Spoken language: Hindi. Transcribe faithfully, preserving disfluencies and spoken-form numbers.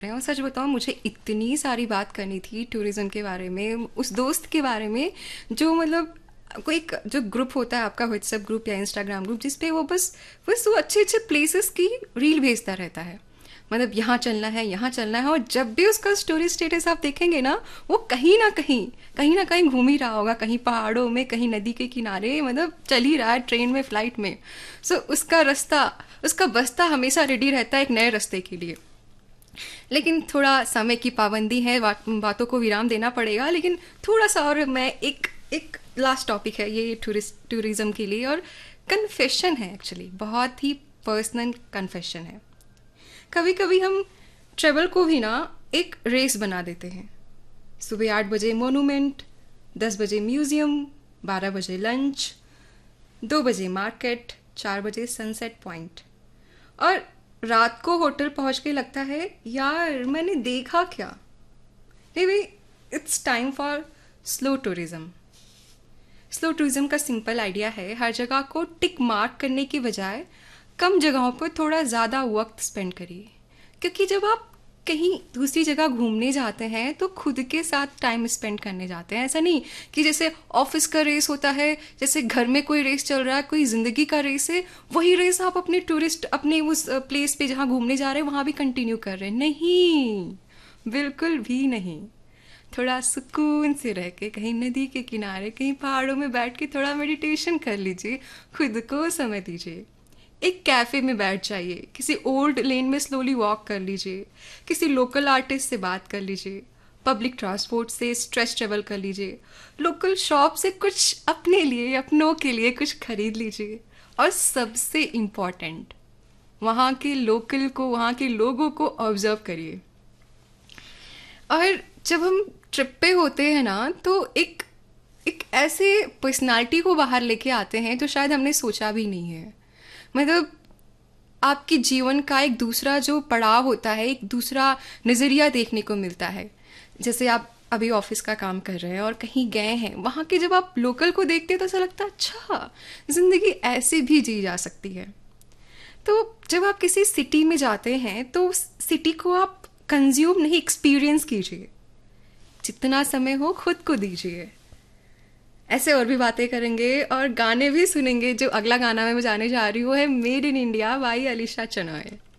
और सच बताऊँ, मुझे इतनी सारी बात करनी थी टूरिज्म के बारे में, उस दोस्त के बारे में जो मतलब कोई एक जो ग्रुप होता है आपका, व्हाट्सएप ग्रुप या इंस्टाग्राम ग्रुप, जिस पे वो बस बस वो अच्छे अच्छे प्लेसेस की रील भेजता रहता है। मतलब यहाँ चलना है, यहाँ चलना है, और जब भी उसका स्टोरी स्टेटस आप देखेंगे ना, वो कहीं ना कहीं कहीं ना कहीं घूम ही रहा होगा, कहीं पहाड़ों में, कहीं नदी के किनारे, मतलब चल ही रहा है, ट्रेन में, फ्लाइट में। सो उसका रास्ता, उसका बस्ता हमेशा रेडी रहता है एक नए रास्ते के लिए। लेकिन थोड़ा समय की पाबंदी है, बात, बातों को विराम देना पड़ेगा। लेकिन थोड़ा सा और मैं एक एक लास्ट टॉपिक है ये टूरिस्ट टूरिज्म के लिए, और कन्फेशन है, एक्चुअली बहुत ही पर्सनल कन्फेशन है। कभी कभी हम ट्रेवल को भी ना एक रेस बना देते हैं। सुबह आठ बजे मोनूमेंट, दस बजे म्यूज़ियम, बारह बजे लंच, दो बजे मार्केट, चार बजे सनसेट पॉइंट, और रात को होटल पहुंच के लगता है यार मैंने देखा क्या। मे it's time for slow tourism. Slow tourism का सिंपल आइडिया है, हर जगह को टिक मार्क करने की बजाय कम जगहों पर थोड़ा ज़्यादा वक्त स्पेंड करिए। क्योंकि जब आप कहीं दूसरी जगह घूमने जाते हैं तो खुद के साथ टाइम स्पेंड करने जाते हैं। ऐसा नहीं कि जैसे ऑफिस का रेस होता है, जैसे घर में कोई रेस चल रहा है, कोई ज़िंदगी का रेस है, वही रेस आप अपने टूरिस्ट अपने उस प्लेस पे जहाँ घूमने जा रहे हैं वहाँ भी कंटिन्यू कर रहे हैं। नहीं, बिल्कुल भी नहीं। थोड़ा सुकून से रह के कहीं नदी के किनारे, कहीं पहाड़ों में बैठ के थोड़ा मेडिटेशन कर लीजिए, खुद को समय दीजिए। एक कैफ़े में बैठ जाइए, किसी ओल्ड लेन में स्लोली वॉक कर लीजिए, किसी लोकल आर्टिस्ट से बात कर लीजिए, पब्लिक ट्रांसपोर्ट से स्ट्रेस ट्रेवल कर लीजिए, लोकल शॉप से कुछ अपने लिए, अपनों के लिए कुछ खरीद लीजिए, और सबसे इम्पॉर्टेंट, वहाँ के लोकल को, वहाँ के लोगों को ऑब्जर्व करिए। और जब हम ट्रिप पे होते हैं ना, तो एक एक ऐसे पर्सनालिटी को बाहर लेके आते हैं जो शायद हमने सोचा भी नहीं है। मतलब आपके जीवन का एक दूसरा जो पड़ाव होता है, एक दूसरा नज़रिया देखने को मिलता है। जैसे आप अभी ऑफिस का काम कर रहे हैं और कहीं गए हैं, वहाँ के जब आप लोकल को देखते हैं तो ऐसा लगता है अच्छा, ज़िंदगी ऐसे भी जी जा सकती है। तो जब आप किसी सिटी में जाते हैं तो उस सिटी को आप कंज्यूम नहीं, एक्सपीरियंस कीजिए। जितना समय हो खुद को दीजिए। ऐसे और भी बातें करेंगे और गाने भी सुनेंगे। जो अगला गाना मैं बजाने जा रही हूँ वो है made in India by Alisha चनॉय।